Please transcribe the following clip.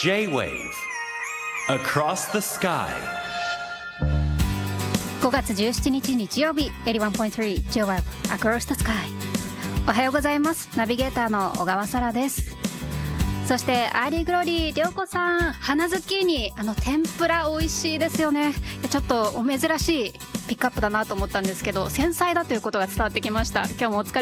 J-Wave Across the Sky 5月17日日曜日 81.3 J-Wave Across the Sky。 おはようございます。ナビゲーターの小川沙羅です。そしてアーリーグローリー涼子さん、花ズッキーニ天ぷら美味しいですよね。ちょっとお珍しいピックアップだなと思ったんですけど、繊細だということが伝わってきました。今日もお疲れ